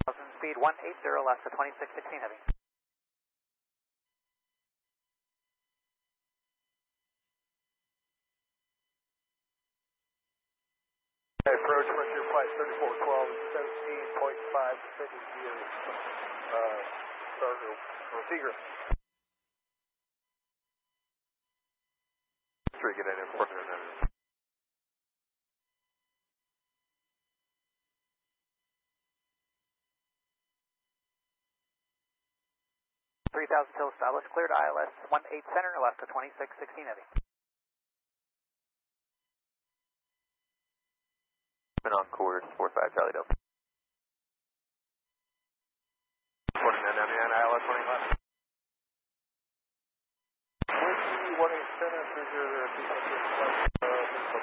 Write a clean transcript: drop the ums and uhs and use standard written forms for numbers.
Speed 180 left to 2616 heavy. Approach Frontier Flight 3412, 17.5 seconds here. Starter or Tigre. Get in and partner in that. 3000 till established, cleared ILS 18 center, left to 2616 heavy. Been on course 45 Charlie Delta.